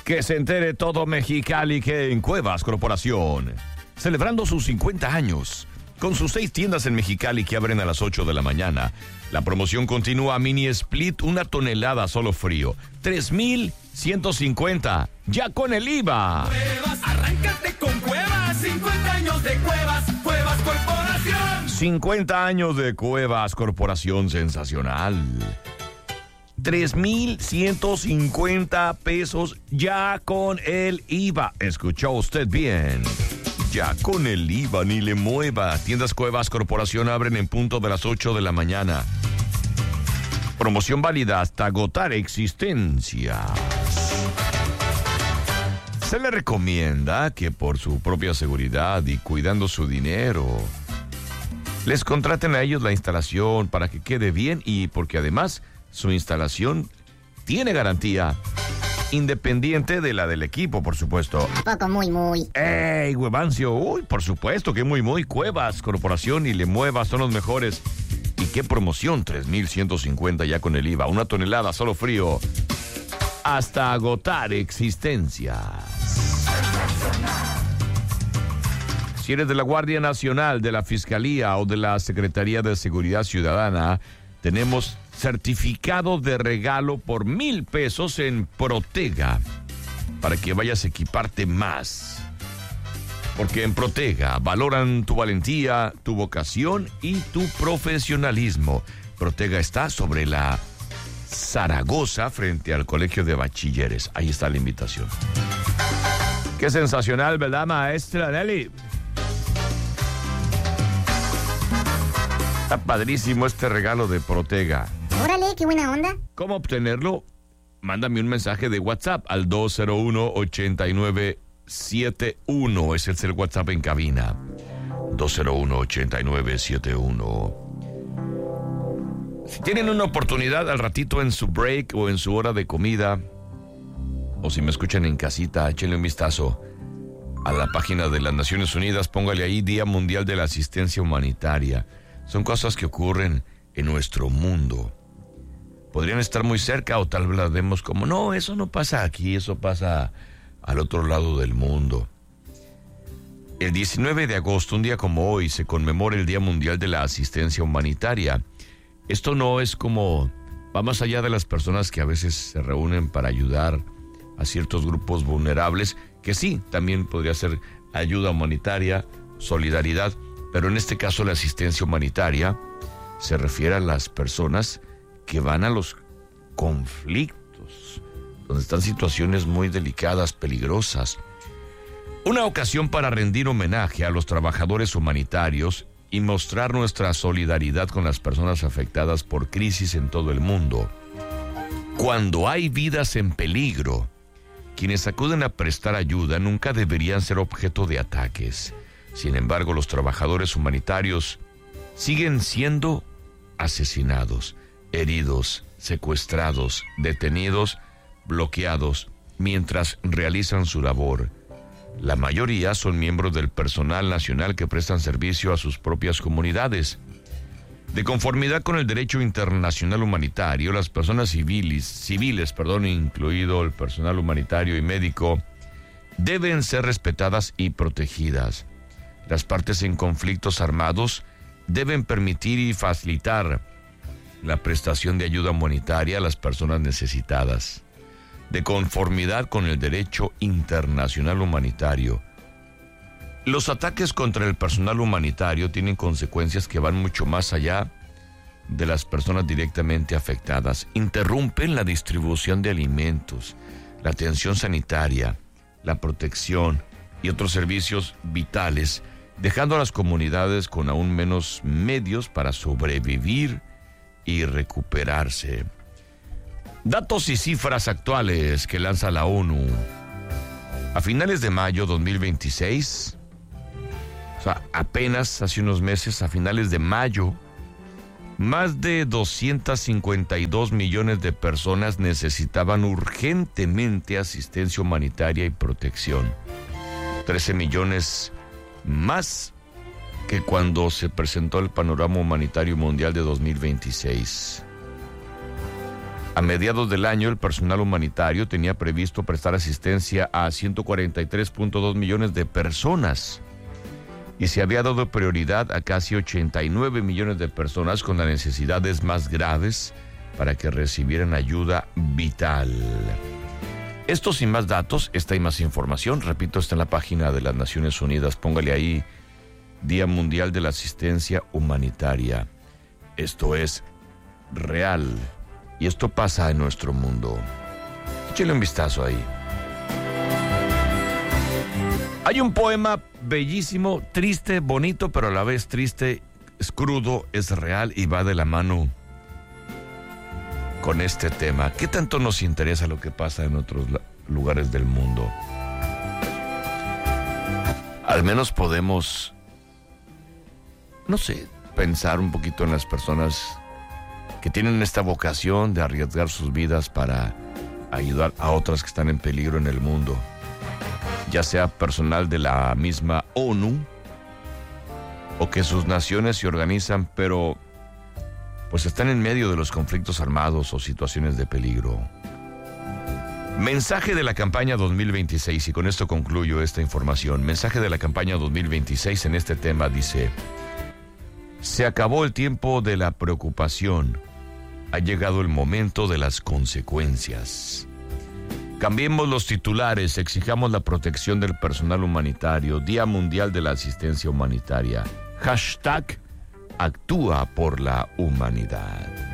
Que se entere todo Mexicali que en Cuevas Corporación, celebrando sus 50 años, con sus 6 tiendas en Mexicali que abren a las 8 de la mañana. La promoción continúa. Mini Split, 1 tonelada solo frío, 3,150, ya con el IVA. Cuevas, arráncate con Cuevas, 50 años de Cuevas, Cuevas Corporación. 50 años de Cuevas Corporación, sensacional. 3,150 pesos ya con el IVA. ¿Escuchó usted bien? Ya con el IVA, ni le mueva. Tiendas Cuevas Corporación abren en punto de las 8 de la mañana. Promoción válida hasta agotar existencias. Se le recomienda que por su propia seguridad y cuidando su dinero, les contraten a ellos la instalación para que quede bien y porque además su instalación tiene garantía, independiente de la del equipo, por supuesto. ¿A poco muy? ¡Ey, Huevancio! Uy, por supuesto que muy. Cuevas Corporación y Le Mueva son los mejores. ¿Y qué promoción? 3,150 ya con el IVA. 1 tonelada solo frío. Hasta agotar existencias. Si eres de la Guardia Nacional, de la Fiscalía o de la Secretaría de Seguridad Ciudadana, tenemos certificado de regalo por 1,000 pesos en Protega para que vayas a equiparte más. Porque en Protega valoran tu valentía, tu vocación y tu profesionalismo. Protega está sobre la Zaragoza frente al Colegio de Bachilleres. Ahí está la invitación. Qué sensacional, ¿verdad, maestra Nelly? Está padrísimo este regalo de Protega. Órale, qué buena onda. ¿Cómo obtenerlo? Mándame un mensaje de WhatsApp al 201-8971. Ese es el WhatsApp en cabina. 201-8971. Si tienen una oportunidad al ratito en su break o en su hora de comida, o si me escuchan en casita, échenle un vistazo a la página de las Naciones Unidas. Póngale ahí Día Mundial de la Asistencia Humanitaria. Son cosas que ocurren en nuestro mundo. Podrían estar muy cerca o tal vez las vemos como, no, eso no pasa aquí, eso pasa al otro lado del mundo. El 19 de agosto, un día como hoy, se conmemora el Día Mundial de la Asistencia Humanitaria. Esto no es como, va más allá de las personas que a veces se reúnen para ayudar a ciertos grupos vulnerables, que sí, también podría ser ayuda humanitaria, solidaridad, pero en este caso la asistencia humanitaria se refiere a las personas que van a los conflictos, donde están situaciones muy delicadas, peligrosas. Una ocasión para rendir homenaje a los trabajadores humanitarios y mostrar nuestra solidaridad con las personas afectadas por crisis en todo el mundo. Cuando hay vidas en peligro, quienes acuden a prestar ayuda nunca deberían ser objeto de ataques. Sin embargo, los trabajadores humanitarios siguen siendo asesinados, heridos, secuestrados, detenidos, bloqueados, mientras realizan su labor. La mayoría son miembros del personal nacional que prestan servicio a sus propias comunidades. De conformidad con el derecho internacional humanitario, las personas civiles, incluido el personal humanitario y médico, deben ser respetadas y protegidas. Las partes en conflictos armados deben permitir y facilitar la prestación de ayuda humanitaria a las personas necesitadas, de conformidad con el derecho internacional humanitario. Los ataques contra el personal humanitario tienen consecuencias que van mucho más allá de las personas directamente afectadas. Interrumpen la distribución de alimentos, la atención sanitaria, la protección y otros servicios vitales, dejando a las comunidades con aún menos medios para sobrevivir y recuperarse. Datos y cifras actuales que lanza la ONU. A finales de mayo 2026, o sea, apenas hace unos meses, a finales de mayo, más de 252 millones de personas necesitaban urgentemente asistencia humanitaria y protección. 13 millones más que cuando se presentó el Panorama Humanitario Mundial de 2026. A mediados del año, el personal humanitario tenía previsto prestar asistencia a 143.2 millones de personas y se había dado prioridad a casi 89 millones de personas con las necesidades más graves para que recibieran ayuda vital. Esto sin más datos, esta y más información, repito, está en la página de las Naciones Unidas. Póngale ahí Día Mundial de la Asistencia Humanitaria. Esto es real y esto pasa en nuestro mundo. Échale un vistazo ahí. Hay un poema bellísimo, triste, bonito, pero a la vez triste, es crudo, es real y va de la mano con este tema. ¿Qué tanto nos interesa lo que pasa en otros lugares del mundo? Al menos podemos, no sé, pensar un poquito en las personas que tienen esta vocación de arriesgar sus vidas para ayudar a otras que están en peligro en el mundo, ya sea personal de la misma ONU o que sus naciones se organizan, pero pues están en medio de los conflictos armados o situaciones de peligro. Mensaje de la campaña 2026, y con esto concluyo esta información. Mensaje de la campaña 2026 en este tema dice: se acabó el tiempo de la preocupación, ha llegado el momento de las consecuencias. Cambiemos los titulares, exijamos la protección del personal humanitario, Día Mundial de la Asistencia Humanitaria. #Actúa por la humanidad.